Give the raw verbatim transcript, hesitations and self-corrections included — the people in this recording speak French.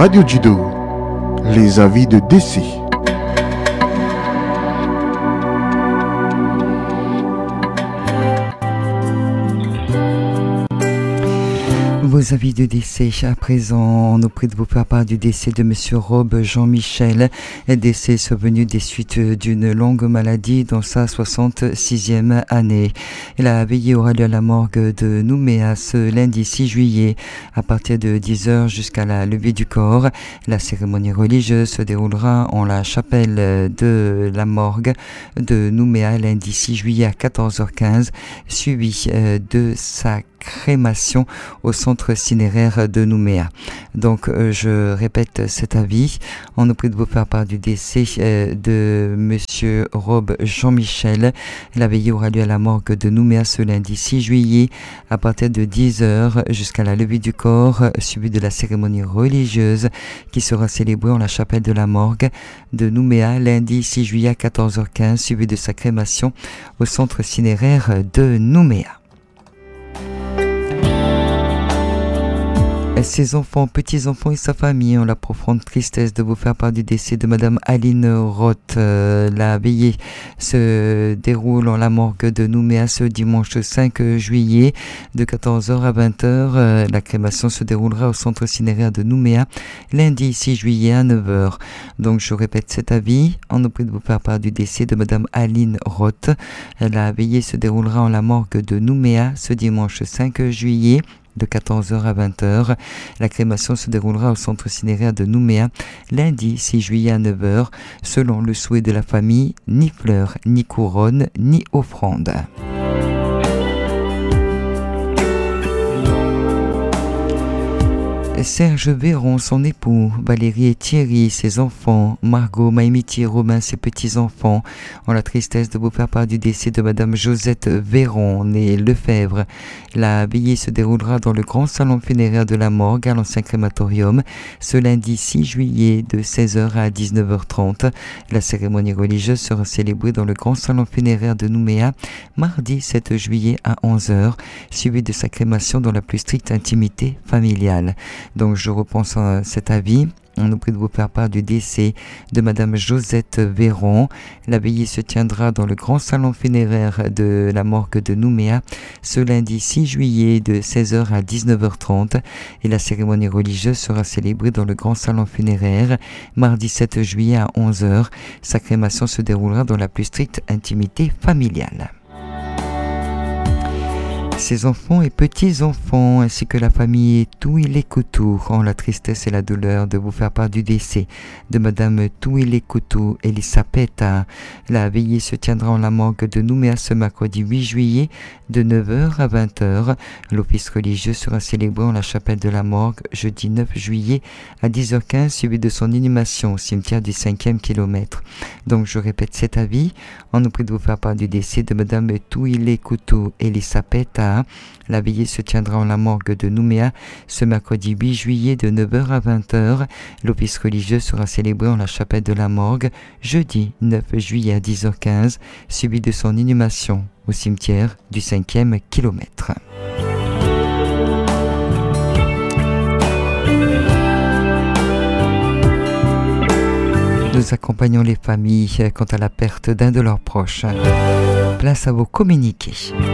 Radio Judo, les avis de décès. Vos avis de décès à présent, on nous prie de vous faire part du décès de Monsieur Rob Jean-Michel, décès survenu des suites d'une longue maladie dans sa soixante-sixième année. La veillée aura lieu à la morgue de Nouméa ce lundi six juillet à partir de dix heures jusqu'à la levée du corps. La cérémonie religieuse se déroulera en la chapelle de la morgue de Nouméa lundi six juillet à quatorze heures quinze, suivi de sa crémation au centre cinéraire de Nouméa. Donc euh, je répète cet avis, on nous prie de vous faire part du décès euh, de Monsieur Rob Jean-Michel. La veillée aura lieu à la morgue de Nouméa ce lundi six juillet à partir de dix heures jusqu'à la levée du corps, suivi de la cérémonie religieuse qui sera célébrée en la chapelle de la morgue de Nouméa lundi six juillet à quatorze heures quinze, suivi de sa crémation au centre cinéraire de Nouméa. Ses enfants, petits-enfants et sa famille ont la profonde tristesse de vous faire part du décès de Madame Aline Roth. Euh, la veillée se déroule en la morgue de Nouméa ce dimanche cinq juillet de quatorze heures à vingt heures. Euh, la crémation se déroulera au centre cinéraire de Nouméa lundi six juillet à neuf heures. Donc je répète cet avis, on nous prie de vous faire part du décès de Madame Aline Roth. La veillée se déroulera en la morgue de Nouméa ce dimanche cinq juillet de quatorze heures à vingt heures. La crémation se déroulera au centre cinéraire de Nouméa lundi six juillet à neuf heures. Selon le souhait de la famille, ni fleurs, ni couronne, ni offrande. Serge Véron, son époux, Valérie et Thierry, ses enfants, Margot, Maïmiti et Romain, ses petits-enfants, ont la tristesse de vous faire part du décès de Madame Josette Véron, née Lefebvre. La veillée se déroulera dans le grand salon funéraire de la morgue à l'ancien crématorium ce lundi six juillet de seize heures à dix-neuf heures trente. La cérémonie religieuse sera célébrée dans le grand salon funéraire de Nouméa mardi sept juillet à onze heures, suivi de sa crémation dans la plus stricte intimité familiale. Donc je reprends cet avis. On nous prie de vous faire part du décès de Madame Josette Véron. La veillée se tiendra dans le grand salon funéraire de la morgue de Nouméa ce lundi six juillet de seize heures à dix-neuf heures trente et la cérémonie religieuse sera célébrée dans le grand salon funéraire mardi sept juillet à onze heures. Sa crémation se déroulera dans la plus stricte intimité familiale. Ses enfants et petits-enfants, ainsi que la famille Touilé Coutou, ont la tristesse et la douleur de vous faire part du décès de Madame Touilé Coutou Elisapeta. La veillée se tiendra en la morgue de Nouméa ce mercredi huit juillet de neuf heures à vingt heures. L'office religieux sera célébré en la chapelle de la morgue jeudi neuf juillet à dix heures quinze, suivi de son inhumation au cimetière du cinquième kilomètre. Donc je répète cet avis, on nous prie de vous faire part du décès de Madame Touilé Coutou Elisapeta. La veillée se tiendra en la morgue de Nouméa ce mercredi huit juillet de neuf heures à vingt heures. L'office religieux sera célébré en la chapelle de la morgue jeudi neuf juillet à dix heures quinze, suivi de son inhumation au cimetière du cinquième kilomètre. Nous accompagnons les familles quant à la perte d'un de leurs proches. Place à vos communiqués.